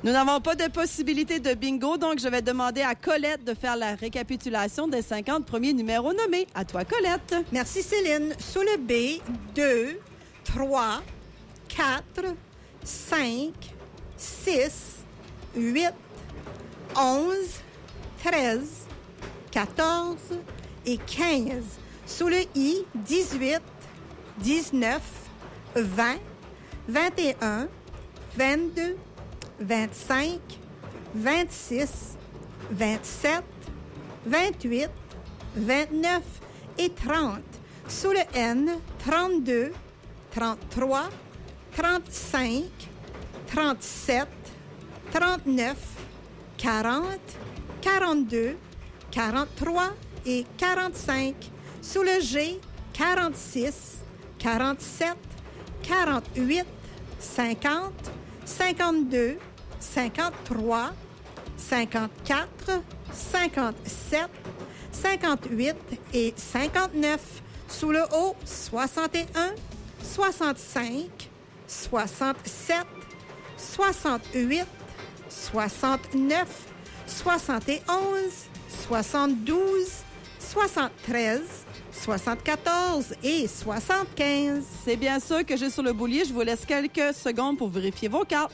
Nous n'avons pas de possibilité de bingo, donc je vais demander à Colette de faire la récapitulation des 50 premiers numéros nommés. À toi, Colette. Merci, Céline. Sous le B, 2, 3, 4, 5, 6, 8, 11, 13, 14 et 15. Sous le I, 18, 19, 20, 21, 22, 25, 26, 27, 28, 29 et 30. Sous le N, 32, 33, 35, 37, 39, 40, 42, 43 et 45. Sous le G, 46, 47, 48, 50, 52, 53, 54, 57, 58 et 59. Sous le O, 61, 65, 67, 68, 69, 71, 72, 73, 74 et 75. C'est bien ça que j'ai sur le boulier. Je vous laisse quelques secondes pour vérifier vos cartes.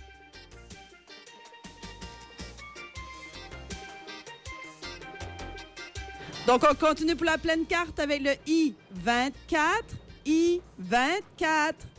Donc, on continue pour la pleine carte avec le I24. I24.